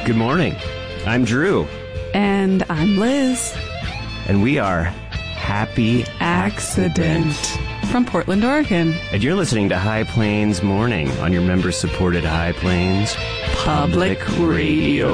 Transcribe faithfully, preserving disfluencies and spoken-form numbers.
Good morning. I'm Drew. And I'm Liz. And we are Happy Accident. Accident. From Portland, Oregon. And you're listening to High Plains Morning on your member-supported High Plains Public Radio.